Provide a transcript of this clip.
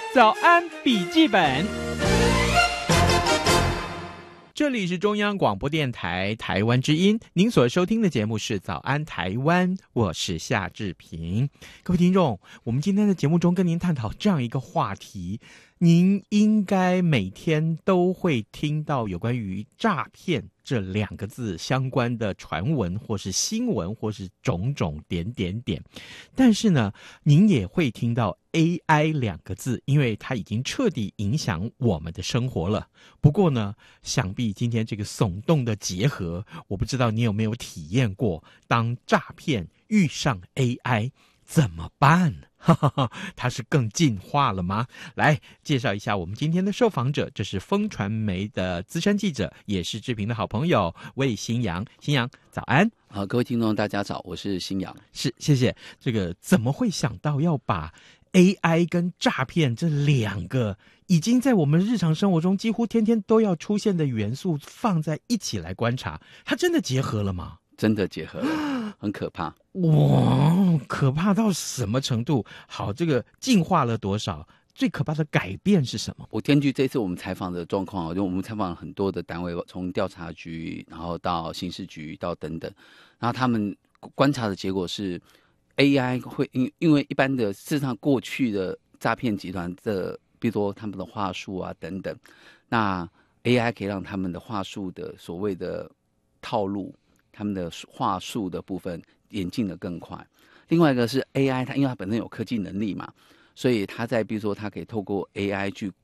早安笔记本，这里是中央广播电台台湾之音，您所收听的节目是早安台湾，我是夏志平。各位听众，我们今天的节目中跟您探讨这样一个话题，您应该每天都会听到有关于诈骗这两个字相关的传闻或是新闻或是种种点点点，但是呢，您也会听到 AI 两个字，因为它已经彻底影响我们的生活了。不过呢，想必今天这个耸动的结合，我不知道你有没有体验过，当诈骗遇上 AI 怎么办？哈哈哈，它是更进化了吗？来介绍一下我们今天的受访者，这是风传媒的资深记者，也是志平的好朋友魏新阳。新阳，早安。 各位听众大家早，我是新阳。 是，谢谢。这个怎么会想到要把 AI 跟诈骗这两个已经在我们日常生活中几乎天天都要出现的元素放在一起来观察？它真的结合了吗？ 真的结合了，很可怕。 哇，可怕到什么程度？好，这个进化了多少？最可怕的改变是什么？ 我根据这次我们采访的状况，就我们采访了很多的单位，从调查局，然后到刑事局，到等等，然后他们观察的结果是 ，AI 会因为一般的事实上过去的诈骗集团的，比如说他们的话术啊等等，那 AI 可以让他们的话术的所谓的套路，他们的话术的部分演进的更快。另外一个是 AI， 它因为它本身有科技能力嘛，所以它在比如说它可以透过 AI 去